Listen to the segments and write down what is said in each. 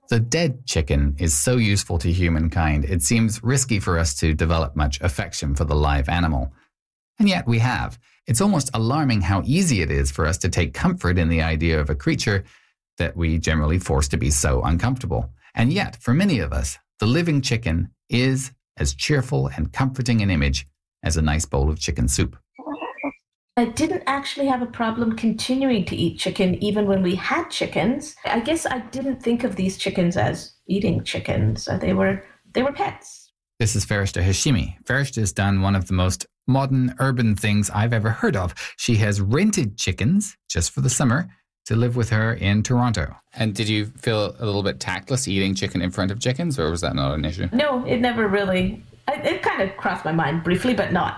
The dead chicken is so useful to humankind, it seems risky for us to develop much affection for the live animal. And yet we have. It's almost alarming how easy it is for us to take comfort in the idea of a creature that we generally force to be so uncomfortable. And yet, for many of us, the living chicken is as cheerful and comforting an image as a nice bowl of chicken soup. I didn't actually have a problem continuing to eat chicken even when we had chickens. I guess I didn't think of these chickens as eating chickens. They were pets. This is Farishta Hashimi. Farishta has done one of the most modern urban things I've ever heard of. She has rented chickens just for the summer to live with her in Toronto. And did you feel a little bit tactless eating chicken in front of chickens, or was that not an issue? No, it never really. It kind of crossed my mind briefly, but no.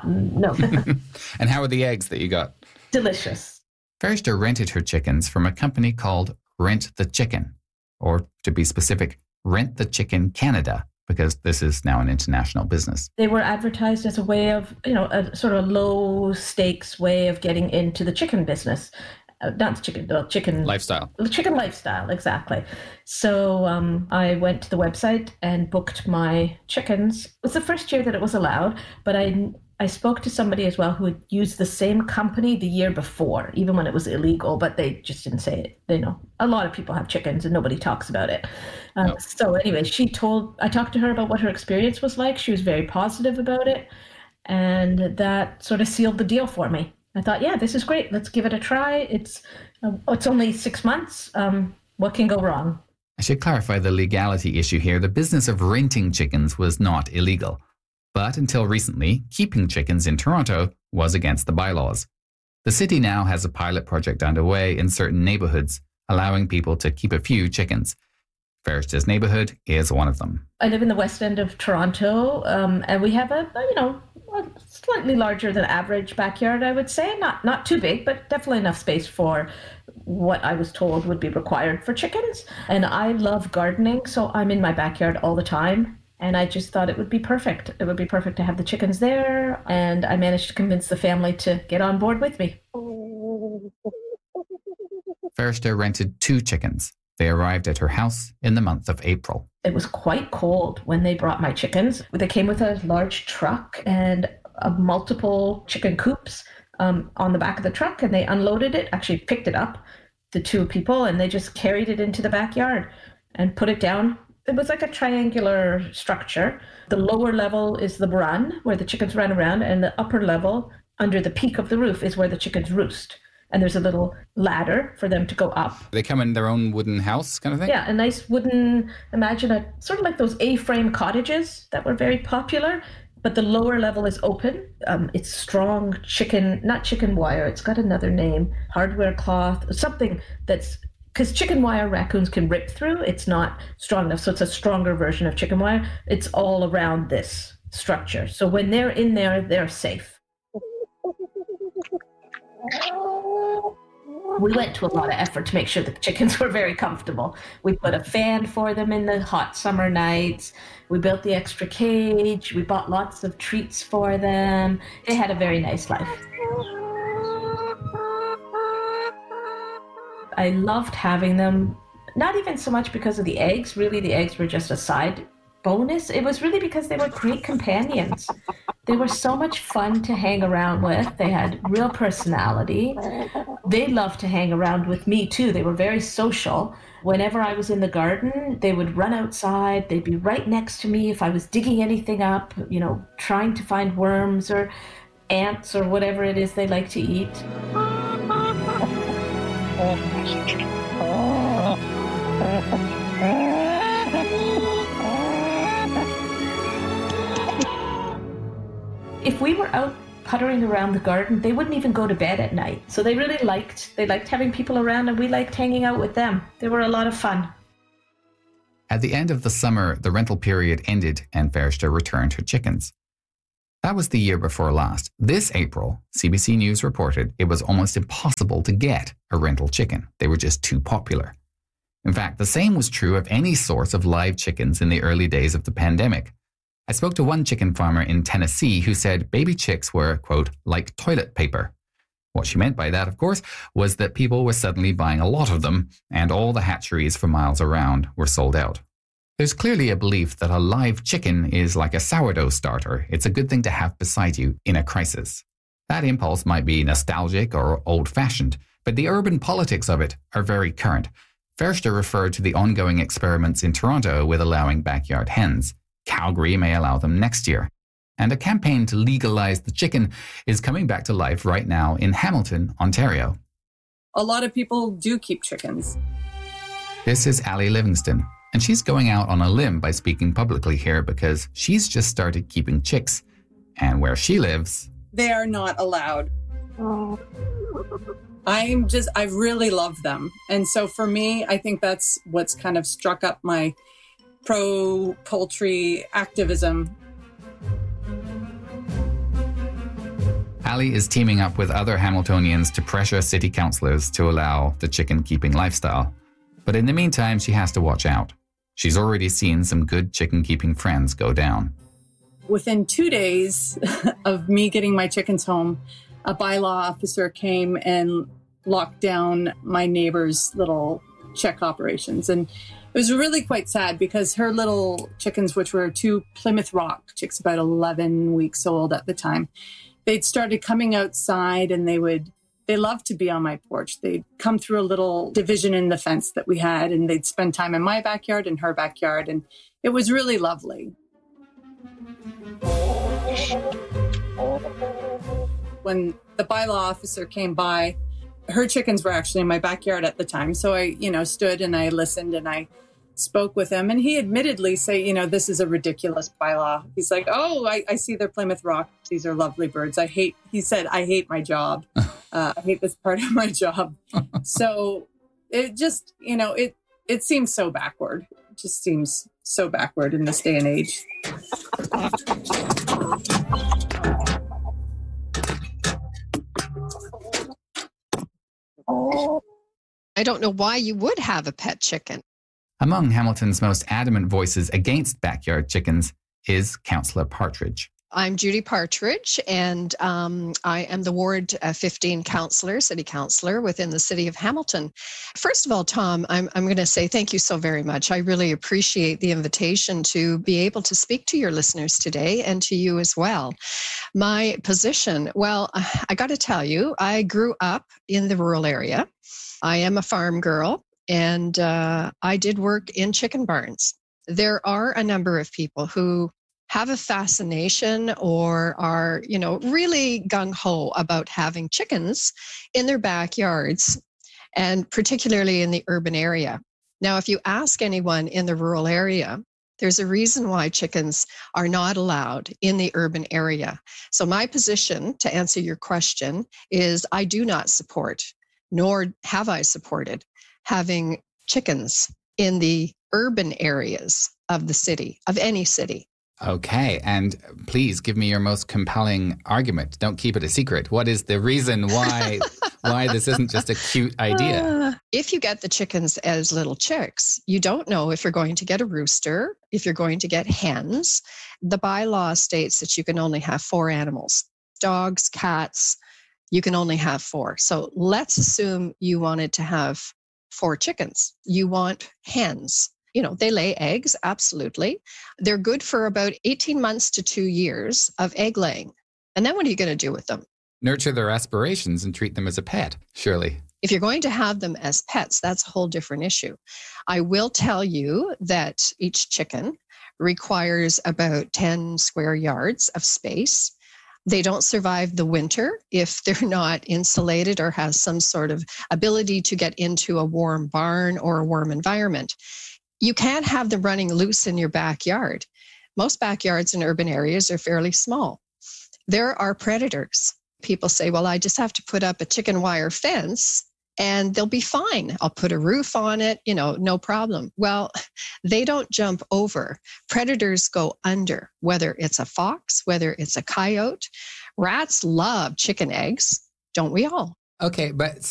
And how were the eggs that you got? Delicious. Farishta rented her chickens from a company called Rent the Chicken, or to be specific, Rent the Chicken Canada, because this is now an international business. They were advertised as a way of, a sort of low stakes way of getting into the chicken business. Not chicken lifestyle. Chicken lifestyle, exactly. So I went to the website and booked my chickens. It was the first year that it was allowed, but I spoke to somebody as well who had used the same company the year before, even when it was illegal, but they just didn't say it. They know a lot of people have chickens and nobody talks about it. No. So anyway, I talked to her about what her experience was like. She was very positive about it, and that sort of sealed the deal for me. I thought, yeah, this is great. Let's give it a try. It's only 6 months. What can go wrong? I should clarify the legality issue here. The business of renting chickens was not illegal. But until recently, keeping chickens in Toronto was against the bylaws. The city now has a pilot project underway in certain neighborhoods, allowing people to keep a few chickens. Farishta's neighborhood is one of them. I live in the west end of Toronto, and we have a slightly larger than average backyard, I would say. Not too big, but definitely enough space for what I was told would be required for chickens. And I love gardening, so I'm in my backyard all the time. And I just thought it would be perfect. It would be perfect to have the chickens there. And I managed to convince the family to get on board with me. Farishta rented 2 chickens. They arrived at her house in the month of April. It was quite cold when they brought my chickens. They came with a large truck and multiple chicken coops on the back of the truck, and they unloaded it, actually picked it up, the 2 people, and they just carried it into the backyard and put it down. It was like a triangular structure. The lower level is the run, where the chickens run around, and the upper level, under the peak of the roof, is where the chickens roost. And there's a little ladder for them to go up. They come in their own wooden house kind of thing? Yeah, a nice wooden, imagine sort of like those A-frame cottages that were very popular, but the lower level is open. It's strong not chicken wire, it's got another name, hardware cloth, something that's, because chicken wire raccoons can rip through, it's not strong enough, so it's a stronger version of chicken wire. It's all around this structure. So when they're in there, they're safe. We went to a lot of effort to make sure the chickens were very comfortable. We put a fan for them in the hot summer nights. We built the extra cage. We bought lots of treats for them. They had a very nice life. I loved having them, not even so much because of the eggs. Really, the eggs were just a side bonus. It was really because they were great companions. They were so much fun to hang around with. They had real personality. They loved to hang around with me too. They were very social. Whenever I was in the garden, they would run outside. They'd be right next to me if I was digging anything up, trying to find worms or ants or whatever it is they like to eat. If we were out puttering around the garden, they wouldn't even go to bed at night. So they really liked having people around, and we liked hanging out with them. They were a lot of fun. At the end of the summer, the rental period ended and Farishta returned her chickens. That was the year before last. This April, CBC News reported it was almost impossible to get a rental chicken. They were just too popular. In fact, the same was true of any source of live chickens in the early days of the pandemic. I spoke to one chicken farmer in Tennessee who said baby chicks were, quote, like toilet paper. What she meant by that, of course, was that people were suddenly buying a lot of them, and all the hatcheries for miles around were sold out. There's clearly a belief that a live chicken is like a sourdough starter. It's a good thing to have beside you in a crisis. That impulse might be nostalgic or old-fashioned, but the urban politics of it are very current. Forster referred to the ongoing experiments in Toronto with allowing backyard hens. Calgary may allow them next year. And a campaign to legalize the chicken is coming back to life right now in Hamilton, Ontario. A lot of people do keep chickens. This is Ali Livingston, and she's going out on a limb by speaking publicly here because she's just started keeping chicks. And where she lives, they are not allowed. I really love them. And so for me, I think that's what's kind of struck up my pro-poultry activism. Ali is teaming up with other Hamiltonians to pressure city councillors to allow the chicken-keeping lifestyle. But in the meantime, she has to watch out. She's already seen some good chicken-keeping friends go down. Within 2 days of me getting my chickens home, a bylaw officer came and locked down my neighbor's little chick operations. And it was really quite sad because her little chickens, which were 2 Plymouth Rock chicks, about 11 weeks old at the time, they'd started coming outside and they loved to be on my porch. They'd come through a little division in the fence that we had, and they'd spend time in my backyard and her backyard. And it was really lovely. When the bylaw officer came by, her chickens were actually in my backyard at the time. So I, stood and I listened and I spoke with him. And he admittedly said, this is a ridiculous bylaw. He's like, oh, I see they're Plymouth Rock. These are lovely birds. He said, I hate my job. I hate this part of my job. So it just, it seems so backward. It just seems so backward in this day and age. I don't know why you would have a pet chicken. Among Hamilton's most adamant voices against backyard chickens is Councillor Partridge. I'm Judy Partridge, and I am the Ward 15 councillor, city councillor within the city of Hamilton. First of all, Tom, I'm going to say thank you so very much. I really appreciate the invitation to be able to speak to your listeners today and to you as well. My position, well, I got to tell you, I grew up in the rural area. I am a farm girl, and I did work in chicken barns. There are a number of people who have a fascination or are, really gung-ho about having chickens in their backyards, and particularly in the urban area. Now, if you ask anyone in the rural area, there's a reason why chickens are not allowed in the urban area. So my position, to answer your question, is I do not support, nor have I supported, having chickens in the urban areas of the city, of any city. Okay, and please give me your most compelling argument. Don't keep it a secret. What is the reason why this isn't just a cute idea? If you get the chickens as little chicks, you don't know if you're going to get a rooster, if you're going to get hens. The bylaw states that you can only have 4 animals. Dogs, cats, you can only have 4. So let's assume you wanted to have 4 chickens. You want hens. They lay eggs, absolutely. They're good for about 18 months to 2 years of egg laying. And then what are you going to do with them? Nurture their aspirations and treat them as a pet, surely. If you're going to have them as pets, that's a whole different issue. I will tell you that each chicken requires about 10 square yards of space. They don't survive the winter if they're not insulated or have some sort of ability to get into a warm barn or a warm environment. You can't have them running loose in your backyard. Most backyards in urban areas are fairly small. There are predators. People say, well, I just have to put up a chicken wire fence and they'll be fine. I'll put a roof on it, no problem. Well, they don't jump over. Predators go under, whether it's a fox, whether it's a coyote. Rats love chicken eggs, don't we all? Okay, but